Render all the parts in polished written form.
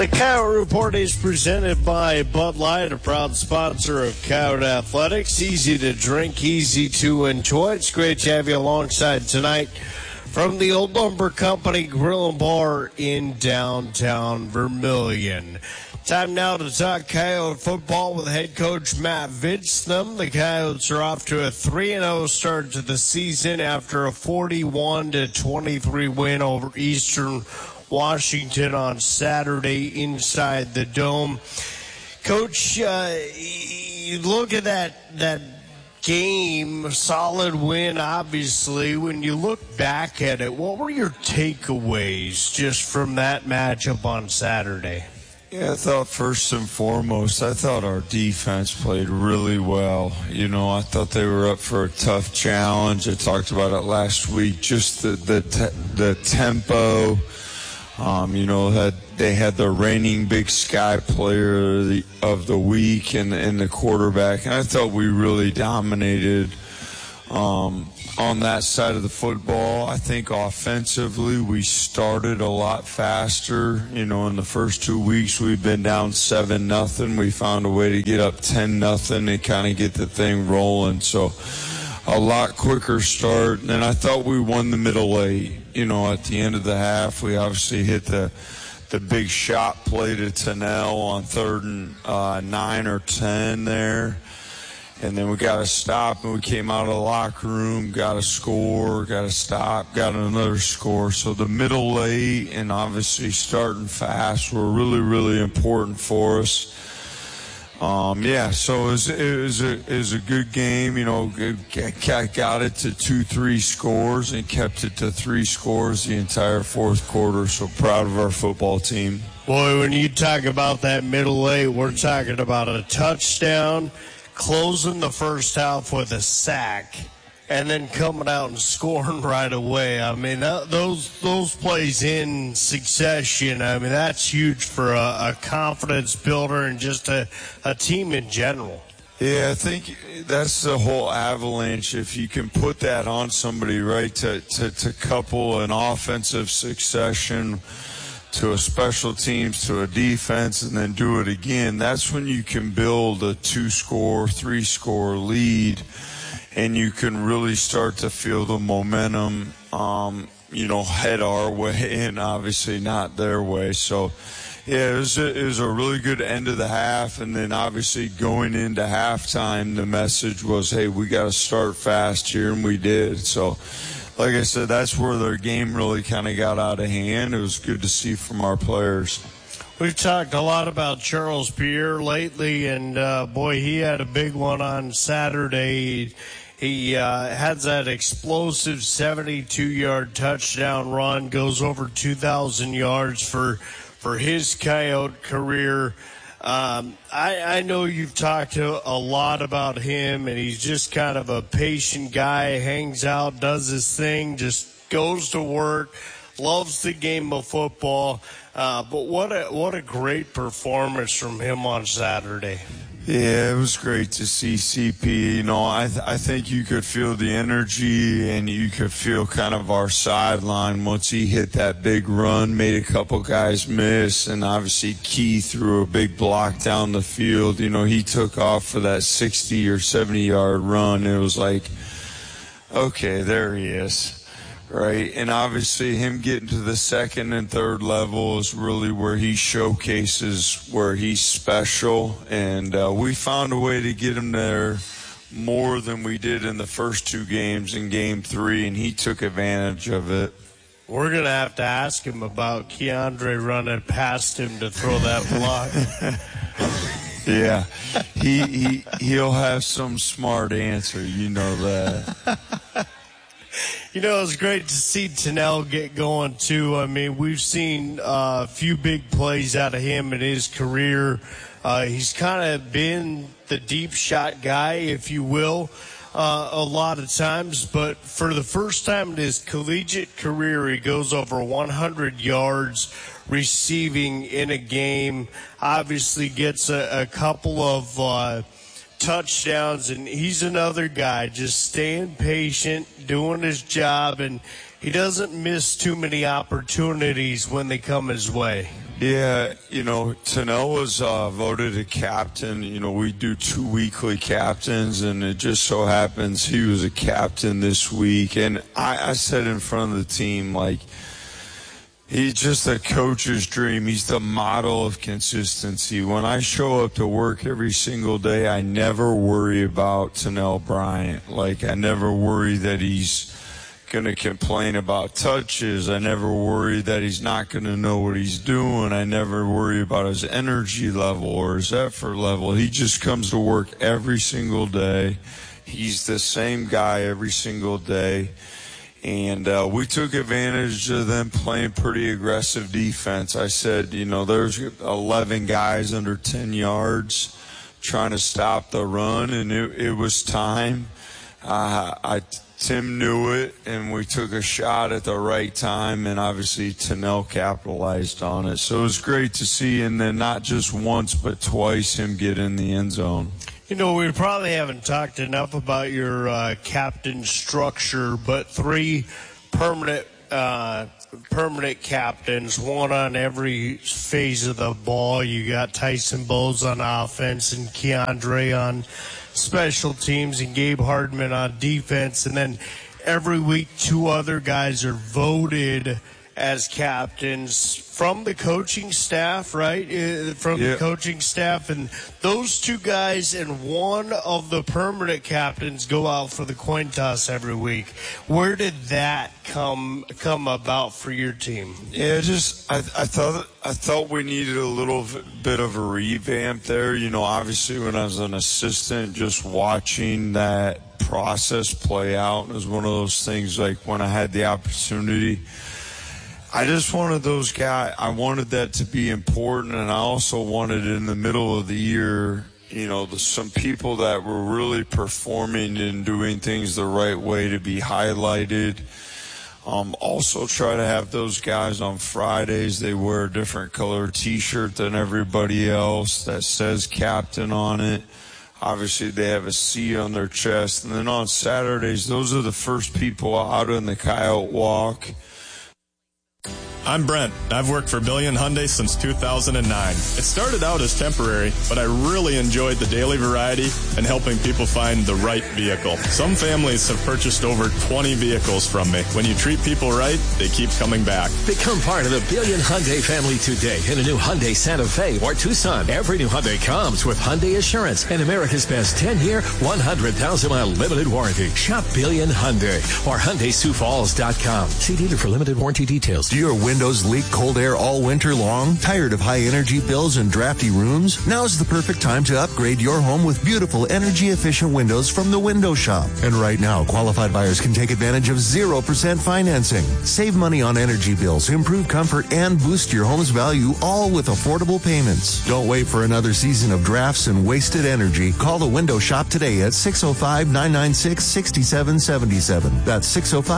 The Coyote Report is presented by Bud Light, a proud sponsor of Coyote Athletics. Easy to drink, easy to enjoy. It's great to have you alongside tonight from the Old Lumber Company Grill and Bar in downtown Vermilion. Time now to talk Coyote football with head coach Matt Vidsnum. The Coyotes are off to a 3-0 start to the season after a 41-23 win over Eastern Washington on Saturday inside the Dome. Coach, you look at that game, solid win, obviously. When you look back at it, what were your takeaways just from that matchup on Saturday? Yeah, I thought first and foremost, I thought our defense played really well. You know, I thought they were up for a tough challenge. I talked about it last week, just the tempo. You know, they had the reigning Big Sky player of the week and the quarterback, and I thought we really dominated on that side of the football. I think offensively we started a lot faster. You know, in the first 2 weeks we've been down 7-0. We found a way to get up 10-0 and kind of get the thing rolling. So a lot quicker start. And I thought we won the middle eight. You know, at the end of the half, we obviously hit the big shot play to Tennell on 3rd and 9 or 10 there. And then we got to stop, and we came out of the locker room, got a score, got to stop, got another score. So the middle eight and obviously starting fast were really, really important for us. So it was a good game. You know, got it to 2-3 scores and kept it to 3 scores the entire fourth quarter. So proud of our football team. Boy, when you talk about that middle eight, we're talking about a touchdown, closing the first half with a sack, and then coming out and scoring right away. I mean, those plays in succession, I mean, that's huge for a confidence builder and just a team in general. Yeah, I think that's the whole avalanche. If you can put that on somebody, right, to couple an offensive succession to a special teams, to a defense, and then do it again, that's when you can build a 2-score, 3-score lead, and you can really start to feel the momentum, head our way and obviously not their way. So, yeah, it was a really good end of the half, and then obviously going into halftime, the message was, hey, we got to start fast here, and we did. So, like I said, that's where their game really kind of got out of hand. It was good to see from our players. We've talked a lot about Charles Pierre lately, and, he had a big one on Saturday. He has that explosive 72-yard touchdown run, goes over 2,000 yards for his Coyote career. I know you've talked a lot about him, and he's just kind of a patient guy, hangs out, does his thing, just goes to work, loves the game of football. But what a great performance from him on Saturday. Yeah, it was great to see CP. You know, I think you could feel the energy, and you could feel kind of our sideline once he hit that big run, made a couple guys miss, and obviously Key threw a big block down the field. You know, he took off for that 60 or 70-yard run. It was like, okay, there he is. Right, and obviously him getting to the second and third level is really where he showcases where he's special, and we found a way to get him there more than we did in the first 2 games in Game 3, and he took advantage of it. We're going to have to ask him about Keandre running past him to throw that block. Yeah, he'll have some smart answer, you know that. You know, it's great to see Tennell get going, too. I mean, we've seen a few big plays out of him in his career. He's kind of been the deep shot guy, if you will, a lot of times. But for the first time in his collegiate career, he goes over 100 yards receiving in a game. Obviously gets a couple of touchdowns, and he's another guy just staying patient, doing his job, and he doesn't miss too many opportunities when they come his way. Yeah, Tennell was voted a captain. We do 2 weekly captains, and it just so happens he was a captain this week. And I said in front of the team, he's just a coach's dream. He's the model of consistency. When I show up to work every single day, I never worry about Tennell Bryant. I never worry that he's going to complain about touches. I never worry that he's not going to know what he's doing. I never worry about his energy level or his effort level. He just comes to work every single day. He's the same guy every single day. And we took advantage of them playing pretty aggressive defense. I said, there's 11 guys under 10 yards trying to stop the run, and it was time. Tim knew it, and we took a shot at the right time, and obviously Tennell capitalized on it. So it was great to see, and then not just once but twice, him get in the end zone. We probably haven't talked enough about your captain structure, but 3 permanent captains, one on every phase of the ball. You got Tyson Bowles on offense and Keandre on special teams and Gabe Hardman on defense. And then every week 2 other guys are voted as captains from the coaching staff, right? The coaching staff. And those 2 guys and one of the permanent captains go out for the coin toss every week. Where did that come about for your team? Yeah, I thought we needed a little bit of a revamp there. Obviously when I was an assistant, just watching that process play out, it was one of those things when I had the opportunity, I just wanted those guys, I wanted that to be important, and I also wanted in the middle of the year, some people that were really performing and doing things the right way to be highlighted. Also try to have those guys on Fridays, they wear a different color T-shirt than everybody else that says captain on it. Obviously, they have a C on their chest. And then on Saturdays, those are the first people out in the coyote walk. I'm Brent. I've worked for Billion Hyundai since 2009. It started out as temporary, but I really enjoyed the daily variety and helping people find the right vehicle. Some families have purchased over 20 vehicles from me. When you treat people right, they keep coming back. Become part of the Billion Hyundai family today in a new Hyundai Santa Fe or Tucson. Every new Hyundai comes with Hyundai Assurance and America's best 10-year, 100,000-mile limited warranty. Shop Billion Hyundai or HyundaiSiouxFalls.com. See dealer for limited warranty details. Do your windows leak cold air all winter long? Tired of high energy bills and drafty rooms? Now's the perfect time to upgrade your home with beautiful energy efficient windows from the Window Shop. And right now, qualified buyers can take advantage of 0% financing. Save money on energy bills, improve comfort, and boost your home's value, all with affordable payments. Don't wait for another season of drafts and wasted energy. Call the Window Shop today at 605-996-6777. That's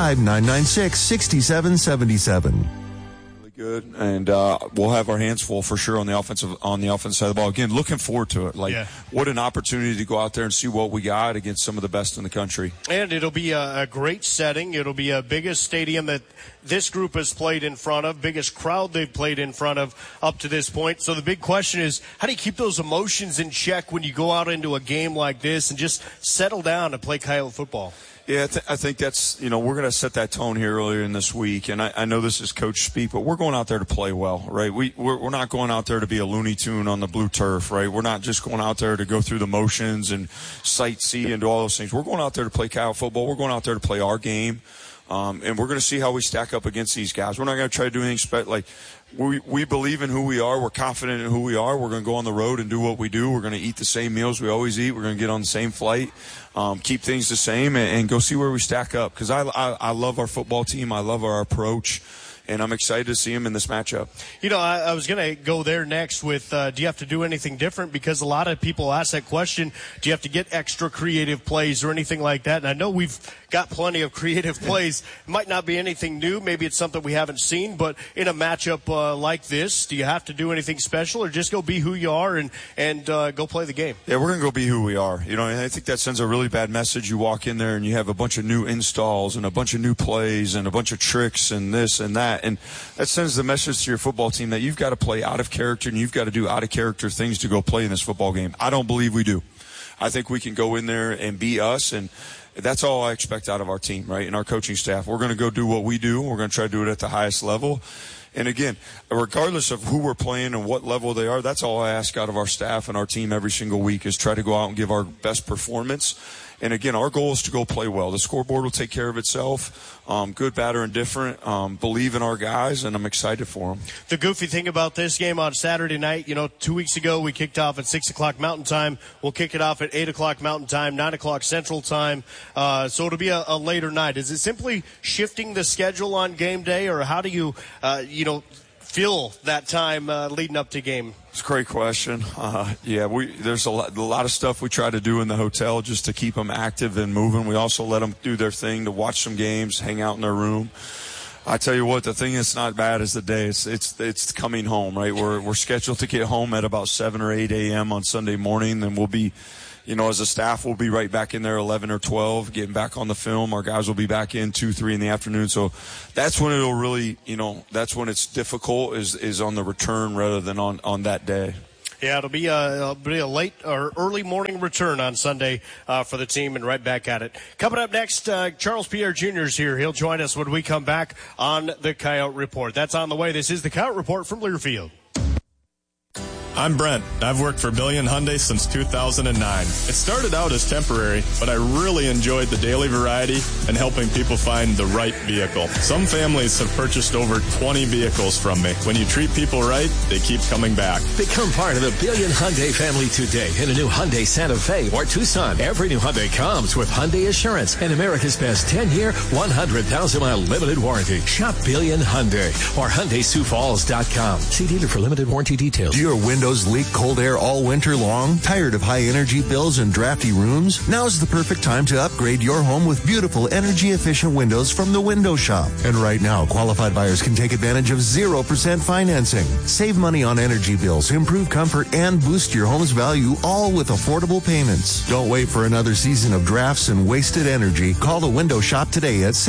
605-996-6777. Good, and we'll have our hands full for sure on the offensive side of the ball. Again, looking forward to it. What an opportunity to go out there and see what we got against some of the best in the country. And it'll be a great setting. It'll be a biggest stadium that this group has played in front of, biggest crowd they've played in front of up to this point. So the big question is, how do you keep those emotions in check when you go out into a game like this and just settle down and play Coyote football? Yeah, I think that's, we're going to set that tone here earlier in this week. And I know this is coach speak, but we're going out there to play well, right? We're not going out there to be a Looney Tune on the blue turf, right? We're not just going out there to go through the motions and sightsee and do all those things. We're going out there to play Coyote football. We're going out there to play our game. And we're going to see how we stack up against these guys. We're not going to try to do anything we believe in who we are. We're confident in who we are. We're going to go on the road and do what we do. We're going to eat the same meals we always eat. We're going to get on the same flight, keep things the same, and go see where we stack up. Because I love our football team. I love our approach. And I'm excited to see him in this matchup. I was going to go there next with, do you have to do anything different? Because a lot of people ask that question, do you have to get extra creative plays or anything like that? And I know we've got plenty of creative plays. It might not be anything new. Maybe it's something we haven't seen. But in a matchup like this, do you have to do anything special or just go be who you are and go play the game? Yeah, we're going to go be who we are. And I think that sends a really bad message. You walk in there and you have a bunch of new installs and a bunch of new plays and a bunch of tricks and this and that. And that sends the message to your football team that you've got to play out of character and you've got to do out of character things to go play in this football game. I don't believe we do. I think we can go in there and be us, and that's all I expect out of our team, right, and our coaching staff. We're going to go do what we do. We're going to try to do it at the highest level. And again, regardless of who we're playing and what level they are, that's all I ask out of our staff and our team every single week is try to go out and give our best performance. And again, our goal is to go play well. The scoreboard will take care of itself. Good, bad, or indifferent. Believe in our guys, and I'm excited for them. The goofy thing about this game on Saturday night, 2 weeks ago we kicked off at 6 o'clock Mountain Time. We'll kick it off at 8 o'clock Mountain Time, 9 o'clock Central Time. So it'll be a later night. Is it simply shifting the schedule on game day, or how do you, fill that time leading up to game? It's a great question. There's a lot of stuff we try to do in the hotel just to keep them active and moving. We also let them do their thing, to watch some games, hang out in their room. I tell you what, the thing that's not bad is the day. It's coming home, right? We're scheduled to get home at about 7 or 8 a.m. on Sunday morning. Then we'll be, as a staff, we'll be right back in there 11 or 12, getting back on the film. Our guys will be back in 2, 3 in the afternoon. So that's when it'll really, that's when it's difficult is on the return rather than on that day. Yeah, it'll be a late or early morning return on Sunday for the team, and right back at it. Coming up next, Charles Pierre Jr. is here. He'll join us when we come back on the Coyote Report. That's on the way. This is the Coyote Report from Learfield. I'm Brent. I've worked for Billion Hyundai since 2009. It started out as temporary, but I really enjoyed the daily variety and helping people find the right vehicle. Some families have purchased over 20 vehicles from me. When you treat people right, they keep coming back. Become part of the Billion Hyundai family today in a new Hyundai Santa Fe or Tucson. Every new Hyundai comes with Hyundai Assurance and America's best 10-year, 100,000-mile limited warranty. Shop Billion Hyundai or HyundaiSiouxFalls.com. See dealer for limited warranty details. Do your windows leak cold air all winter long? Tired of high energy bills and drafty rooms? Now's the perfect time to upgrade your home with beautiful energy efficient windows from the Window Shop. And right now, qualified buyers can take advantage of 0% financing. Save money on energy bills, improve comfort, and boost your home's value, all with affordable payments. Don't wait for another season of drafts and wasted energy. Call the Window Shop today at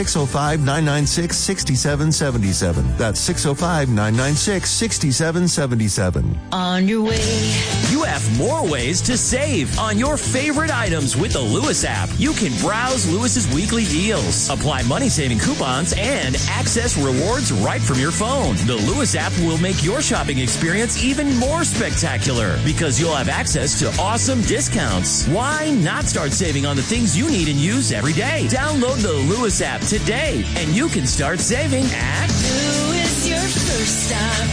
605-996-6777. That's 605-996-6777. On your way. You have more ways to save on your favorite items with the Lewis app. You can browse Lewis's weekly deals, apply money-saving coupons, and access rewards right from your phone. The Lewis app will make your shopping experience even more spectacular because you'll have access to awesome discounts. Why not start saving on the things you need and use every day? Download the Lewis app today, and you can start saving at Lewis, your first stop.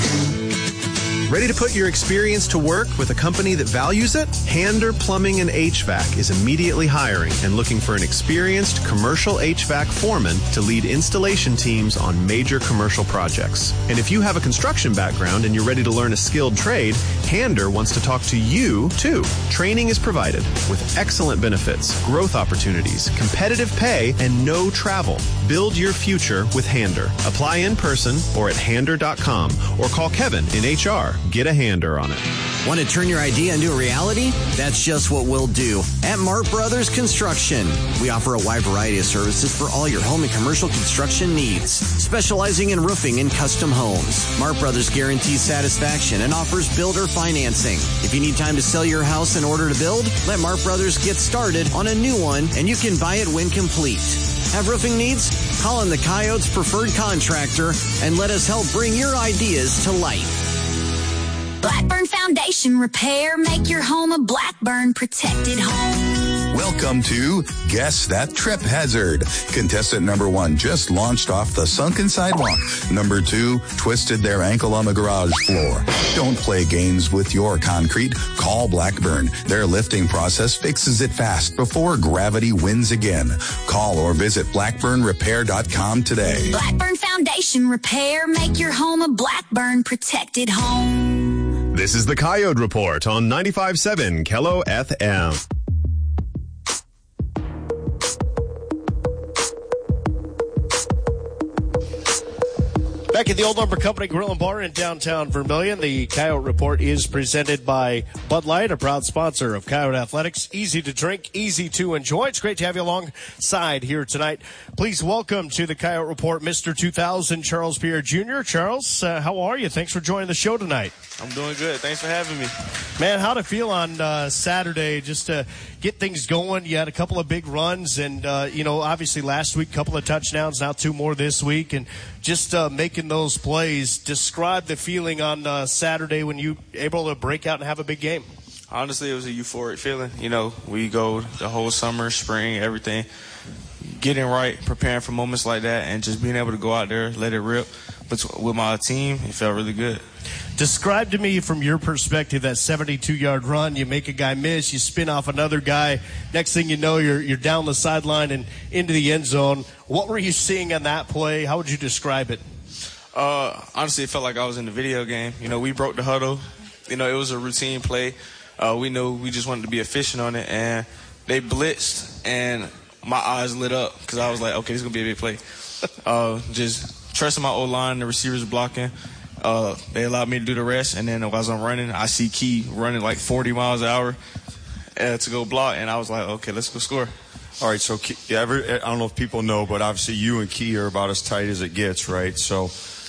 Ready to put your experience to work with a company that values it? Hander Plumbing and HVAC is immediately hiring and looking for an experienced commercial HVAC foreman to lead installation teams on major commercial projects. And if you have a construction background and you're ready to learn a skilled trade, Hander wants to talk to you too. Training is provided with excellent benefits, growth opportunities, competitive pay, and no travel. Build your future with Hander. Apply in person or at hander.com or call Kevin in HR. Get a hander on it. Want to turn your idea into a reality? That's just what we'll do at Mart Brothers Construction. We offer a wide variety of services for all your home and commercial construction needs, specializing in roofing and custom homes. Mart Brothers guarantees satisfaction and offers builder financing. If you need time to sell your house in order to build, let Mart Brothers get started on a new one, and you can buy it when complete. Have roofing needs? Call on the Coyotes preferred contractor and let us help bring your ideas to life. Blackburn Foundation Repair. Make your home a Blackburn protected home. Welcome to Guess That Trip Hazard. Contestant number 1 just launched off the sunken sidewalk. Number 2 twisted their ankle on the garage floor. Don't play games with your concrete. Call Blackburn. Their lifting process fixes it fast before gravity wins again. Call or visit blackburnrepair.com today. Blackburn Foundation Repair. Make your home a Blackburn protected home. This is the Coyote Report on 95.7 Kello FM. Back at the Old Lumber Company Grill and Bar in downtown Vermilion, the Coyote Report is presented by Bud Light, a proud sponsor of Coyote Athletics. Easy to drink, easy to enjoy. It's great to have you alongside here tonight. Please welcome to the Coyote Report, Mr. 2000, Charles Pierre Jr. Charles, how are you? Thanks for joining the show tonight. I'm doing good. Thanks for having me. Man, how'd it feel on Saturday just to get things going? You had a couple of big runs and, obviously last week, a couple of touchdowns, now 2 more this week, and just making those plays. Describe the feeling on Saturday when you were able to break out and have a big game. Honestly, it was a euphoric feeling. We go the whole summer, spring, everything, getting right, preparing for moments like that, and just being able to go out there, let it rip. But with my team, it felt really good. Describe to me from your perspective that 72-yard run. You make a guy miss, you spin off another guy. Next thing you know, you're down the sideline and into the end zone. What were you seeing on that play? How would you describe it? Honestly, it felt like I was in the video game. We broke the huddle. It was a routine play. We knew we just wanted to be efficient on it, and they blitzed, and my eyes lit up because I was like, okay, this is going to be a big play. Just trusting my O-line, the receivers blocking. They allowed me to do the rest, and then as I'm running, I see Key running like 40 miles an hour to go block, and I was like, okay, let's go score. All right, so I don't know if people know, but obviously you and Key are about as tight as it gets, right? So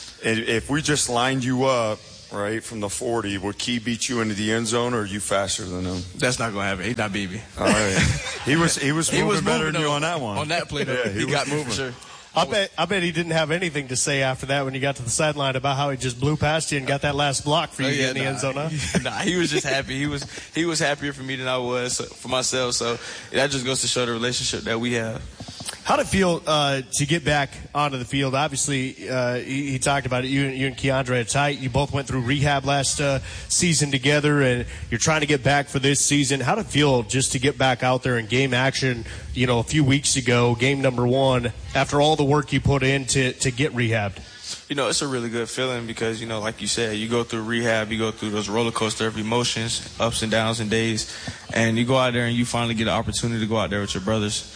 if we just lined you up, right, from the 40, would Key beat you into the end zone, or are you faster than him? That's not going to happen. He's not beat me. All right. He was moving better than you on that one. On that play, though, he got moving. For sure. I bet he didn't have anything to say after that when you got to the sideline about how he just blew past you and got that last block for you in the end zone, huh? Nah, he was just happy. He was happier for me than I was for myself. So that just goes to show the relationship that we have. How'd it feel to get back onto the field? Obviously, he talked about it. You and Keandre are tight. You both went through rehab last season together, and you're trying to get back for this season. How'd it feel just to get back out there in game action, a few weeks ago, game number 1, after all the work you put in to get rehabbed? It's a really good feeling because, like you said, you go through rehab, you go through those roller coaster of emotions, ups and downs and days, and you go out there and you finally get an opportunity to go out there with your brothers.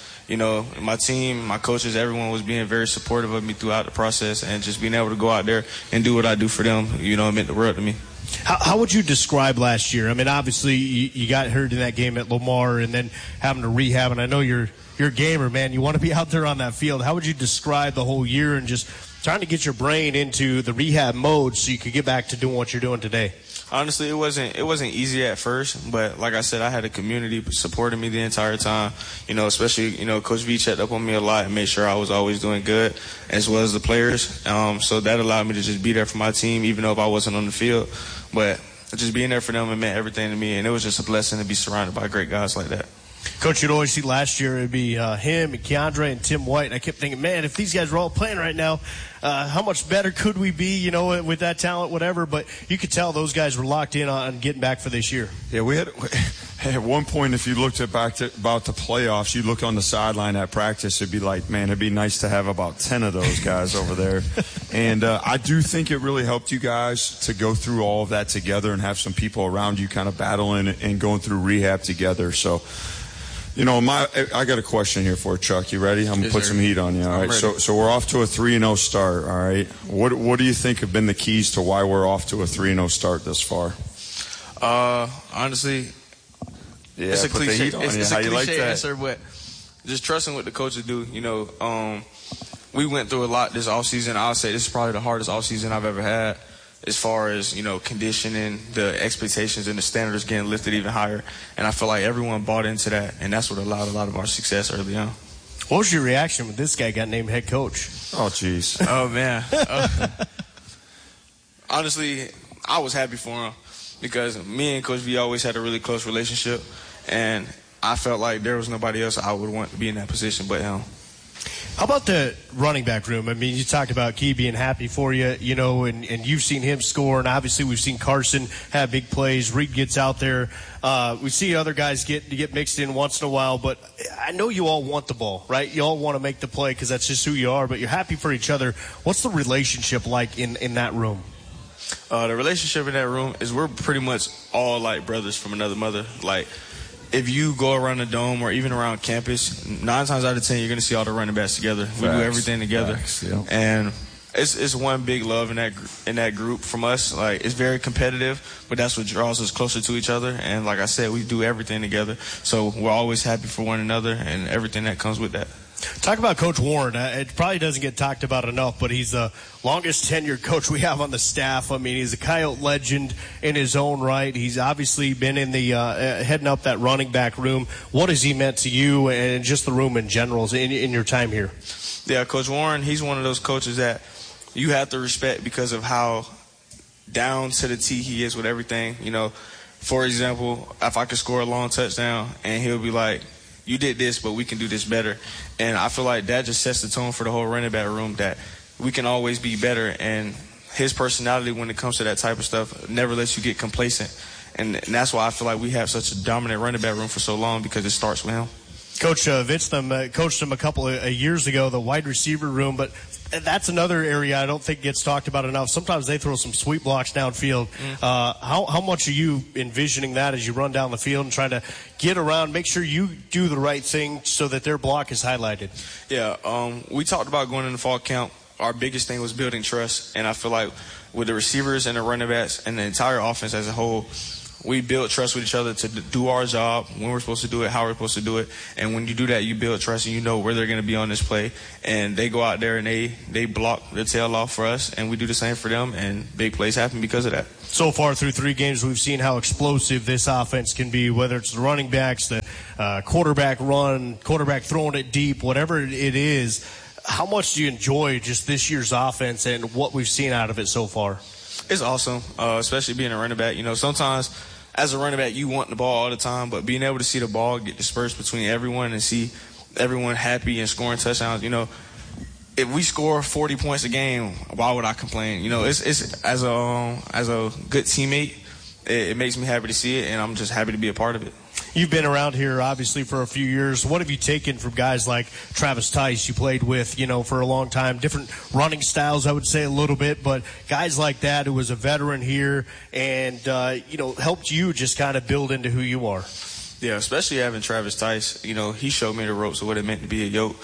My team, my coaches, everyone was being very supportive of me throughout the process, and just being able to go out there and do what I do for them, it meant the world to me. How would you describe last year? I mean, obviously you got hurt in that game at Lamar and then having to rehab, and I know you're a gamer, man. You want to be out there on that field. How would you describe the whole year and just trying to get your brain into the rehab mode so you could get back to doing what you're doing today? Honestly, it wasn't easy at first, but like I said, I had a community supporting me the entire time. Especially Coach V checked up on me a lot and made sure I was always doing good, as well as the players. So that allowed me to just be there for my team, even though if I wasn't on the field. But just being there for them, it meant everything to me, and it was just a blessing to be surrounded by great guys like that. Coach, you'd always see last year it'd be him and Keandre and Tim White, and I kept thinking, man, if these guys were all playing right now, how much better could we be, with that talent, whatever. But you could tell those guys were locked in on getting back for this year. Yeah, we had at one point, if you looked about the playoffs, you look on the sideline at practice, it'd be like, man, it'd be nice to have about 10 of those guys over there. And I do think it really helped you guys to go through all of that together and have some people around you kind of battling and going through rehab together. So, I got a question here for Chuck. You ready? I'm going to put some heat on you. All right. So we're off to a 3-0 start. All right. What do you think have been the keys to why we're off to a 3-0 start this far? Honestly, yeah, it's a cliche. It's How a you cliche like answer, but just trusting what the coaches do. We went through a lot this offseason. I'll say this is probably the hardest offseason I've ever had. As far as, conditioning, the expectations and the standards getting lifted even higher. And I feel like everyone bought into that, and that's what allowed a lot of our success early on. What was your reaction when this guy got named head coach? Oh, jeez. Oh, man. Honestly, I was happy for him because me and Coach V always had a really close relationship, and I felt like there was nobody else I would want to be in that position but him. How about the running back room? I mean, you talked about Key being happy for you, and you've seen him score, and obviously we've seen Carson have big plays. Reed gets out there. We see other guys get mixed in once in a while, but I know you all want the ball, right? You all want to make the play because that's just who you are, but you're happy for each other. What's the relationship like in that room? The relationship in that room is we're pretty much all like brothers from another mother. Like, if you go around the dome or even around campus, 9 times out of 10, you're going to see all the running backs together. We do everything together. Facts, yeah. And it's one big love in that group from us. Like, it's very competitive, but that's what draws us closer to each other. And like I said, we do everything together. So we're always happy for one another and everything that comes with that. Talk about Coach Warren. It probably doesn't get talked about enough, but he's the longest tenured coach we have on the staff. I mean, he's a Coyote legend in his own right. He's obviously been in the heading up that running back room. What has he meant to you and just the room in general in your time here? Yeah, Coach Warren, he's one of those coaches that you have to respect because of how down to the T he is with everything. You know, for example, if I could score a long touchdown and he'll be like, you did this, but we can do this better. And I feel like that just sets the tone for the whole running back room, that we can always be better. And his personality when it comes to that type of stuff never lets you get complacent. And that's why I feel like we have such a dominant running back room for so long, because it starts with him. Coach Vitztham coached him a couple of years ago, the wide receiver room, but that's another area I don't think gets talked about enough. Sometimes they throw some sweep blocks downfield. How much are you envisioning that as you run down the field and trying to get around, make sure you do the right thing so that their block is highlighted? Yeah, we talked about going into fall camp. Our biggest thing was building trust, and I feel like with the receivers and the running backs and the entire offense as a whole, we build trust with each other to do our job, when we're supposed to do it, how we're supposed to do it. And when you do that, you build trust and you know where they're going to be on this play. And they go out there and they block the tail off for us, and we do the same for them, and big plays happen because of that. So far through 3 games, we've seen how explosive this offense can be, whether it's the running backs, the quarterback run, quarterback throwing it deep, whatever it is. How much do you enjoy just this year's offense and what we've seen out of it so far? It's awesome, especially being a running back. You know, sometimes as a running back, you want the ball all the time, but being able to see the ball get dispersed between everyone and see everyone happy and scoring touchdowns, you know, if we score 40 points a game, why would I complain? You know, it's as a good teammate, it makes me happy to see it, and I'm just happy to be a part of it. You've been around here, obviously, for a few years. What have you taken from guys like Travis Tice you played with, you know, for a long time? Different running styles, I would say, a little bit, but guys like that who was a veteran here and, you know, helped you just kind of build into who you are. Yeah, especially having Travis Tice. You know, he showed me the ropes of what it meant to be a yoke.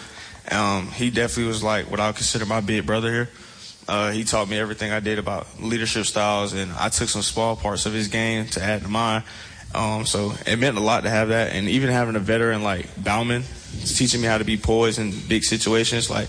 He definitely was like what I would consider my big brother here. He taught me everything I did about leadership styles, and I took some small parts of his game to add to mine. So it meant a lot to have that, and even having a veteran like Bauman teaching me how to be poised in big situations, like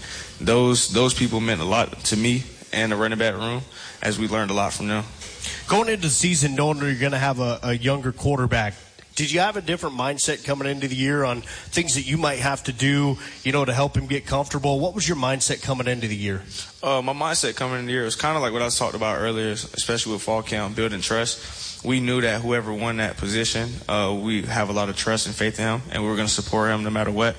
those people meant a lot to me and the running back room, as we learned a lot from them. Going into the season knowing you're going to have a younger quarterback, did you have a different mindset coming into the year on things that you might have to do, you know, to help him get comfortable? What was your mindset coming into the year? My mindset coming into the year was kind of like what I talked about earlier, especially with fall camp, building trust. We knew that whoever won that position, we have a lot of trust and faith in him, and we were going to support him no matter what.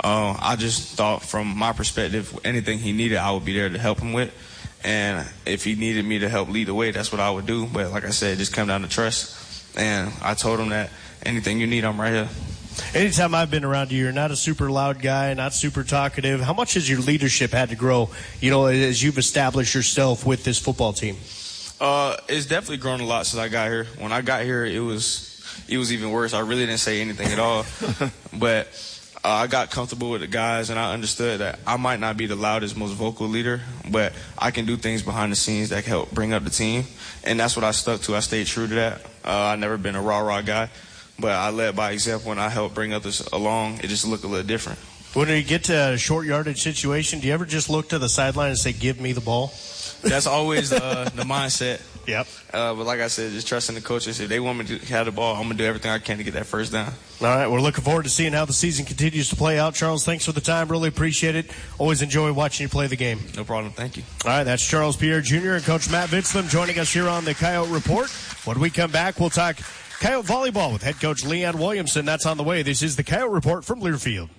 I just thought from my perspective, anything he needed, I would be there to help him with. And if he needed me to help lead the way, that's what I would do. But like I said, it just come down to trust. And I told him that anything you need, I'm right here. Anytime I've been around you, you're not a super loud guy, not super talkative. How much has your leadership had to grow, you know, as you've established yourself with this football team? It's definitely grown a lot since I got here. When I got here, it was even worse. I really didn't say anything at all. But I got comfortable with the guys, and I understood that I might not be the loudest, most vocal leader, but I can do things behind the scenes that can help bring up the team. And that's what I stuck to. I stayed true to that. I've never been a rah-rah guy, but I led by example, and I helped bring others along. It just looked a little different. When you get to a short yardage situation, do you ever just look to the sideline and say, give me the ball? That's always the mindset. Yep. But like I said, just trusting the coaches. If they want me to have the ball, I'm going to do everything I can to get that first down. All right. We're looking forward to seeing how the season continues to play out. Charles, thanks for the time. Really appreciate it. Always enjoy watching you play the game. No problem. Thank you. All right. That's Charles Pierre Jr. and Coach Matt Vitztham joining us here on the Coyote Report. When we come back, we'll talk Coyote volleyball with head coach Leanne Williamson. That's on the way. This is the Coyote Report from Learfield.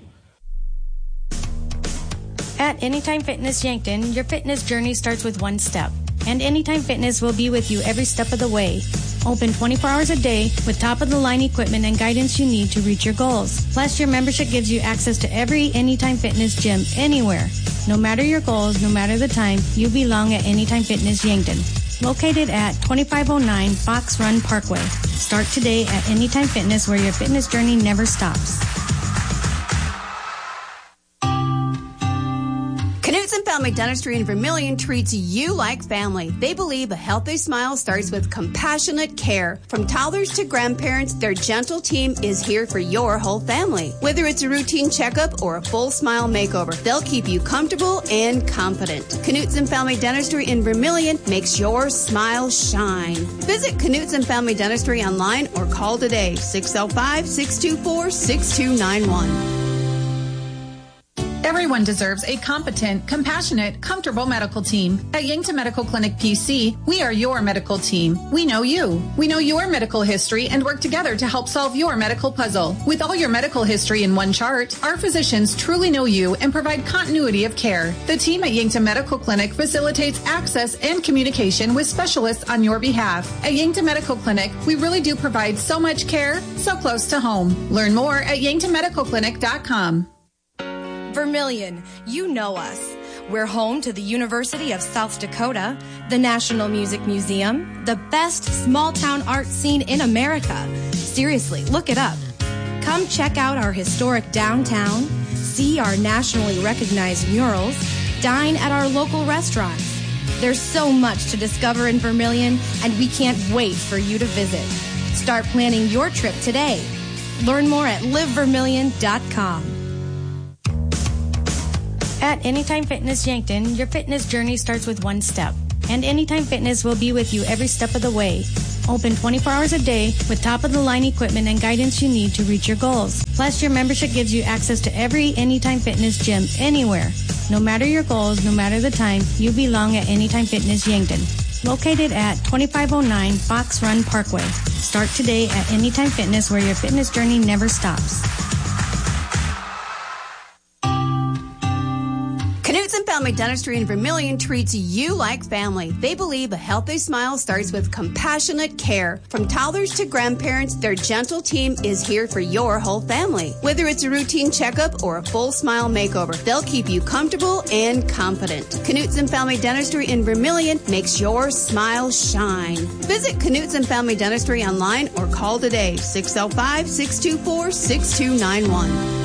At Anytime Fitness Yankton, your fitness journey starts with one step. And Anytime Fitness will be with you every step of the way. Open 24 hours a day with top-of-the-line equipment and guidance you need to reach your goals. Plus, your membership gives you access to every Anytime Fitness gym anywhere. No matter your goals, no matter the time, you belong at Anytime Fitness Yankton. Located at 2509 Fox Run Parkway. Start today at Anytime Fitness, where your fitness journey never stops. Knutson Family Dentistry in Vermilion treats you like family. They believe a healthy smile starts with compassionate care. From toddlers to grandparents, their gentle team is here for your whole family. Whether it's a routine checkup or a full smile makeover, they'll keep you comfortable and confident. Knutson Family Dentistry in Vermilion makes your smile shine. Visit Knutson Family Dentistry online or call today, 605-624-6291. Everyone deserves a competent, compassionate, comfortable medical team. At Yankton Medical Clinic PC, we are your medical team. We know you. We know your medical history and work together to help solve your medical puzzle. With all your medical history in one chart, our physicians truly know you and provide continuity of care. The team at Yankton Medical Clinic facilitates access and communication with specialists on your behalf. At Yankton Medical Clinic, we really do provide so much care, so close to home. Learn more at yanktonmedicalclinic.com. Vermilion, you know us. We're home to the University of South Dakota, the National Music Museum, the best small-town art scene in America. Seriously, look it up. Come check out our historic downtown, see our nationally recognized murals, dine at our local restaurants. There's so much to discover in Vermilion, and we can't wait for you to visit. Start planning your trip today. Learn more at livevermilion.com. At Anytime Fitness Yankton, your fitness journey starts with one step. And Anytime Fitness will be with you every step of the way. Open 24 hours a day with top-of-the-line equipment and guidance you need to reach your goals. Plus, your membership gives you access to every Anytime Fitness gym anywhere. No matter your goals, no matter the time, you belong at Anytime Fitness Yankton. Located at 2509 Fox Run Parkway. Start today at Anytime Fitness, where your fitness journey never stops. Knutson Family Dentistry in Vermilion treats you like family. They believe a healthy smile starts with compassionate care. From toddlers to grandparents, their gentle team is here for your whole family. Whether it's a routine checkup or a full smile makeover, they'll keep you comfortable and confident. Knutson Family Dentistry in Vermilion makes your smile shine. Visit Knutson Family Dentistry online or call today, 605-624-6291.